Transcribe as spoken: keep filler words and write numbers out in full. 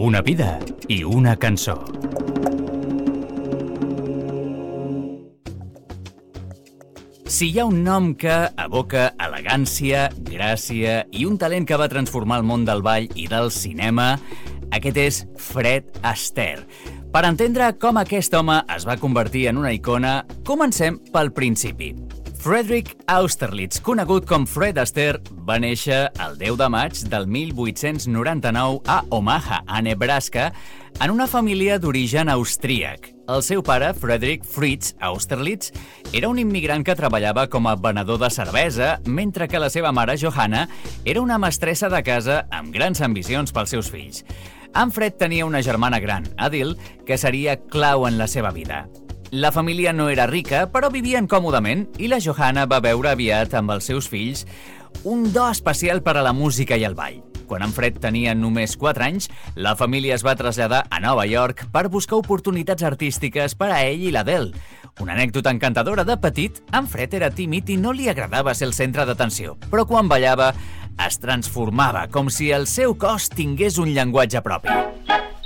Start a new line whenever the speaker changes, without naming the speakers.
Una vida i una cançó. Si hi ha un nom que evoca elegància, gràcia i un talent que va transformar el món del ball i del cinema, aquest és Fred Astaire. Per entendre com aquest home es va convertir en una icona, comencem pel principi. Frederick Austerlitz, conegut com Fred Astaire, va néixer el deu de maig del mil vuit-cents noranta-nou a Omaha, a Nebraska, en una família d'origen austríac. El seu pare, Friedrich Fritz Austerlitz, era un immigrant que treballava com a venedor de cervesa, mentre que la seva mare, Johanna, era una mestressa de casa amb grans ambicions pels seus fills. En Fred tenia una germana gran, Adil, que seria clau en la seva vida. La família no era rica, però vivien còmodament, i la Johanna va veure aviat amb els seus fills un do especial per a la música i el ball. Quan en Fred tenia només quatre anys, la família es va traslladar a Nova York per buscar oportunitats artístiques per a ell i l'Adele. Una anècdota encantadora: de petit, en Fred era tímid i no li agradava ser el centre d'atenció, però quan ballava es transformava, com si el seu cos tingués un llenguatge propi.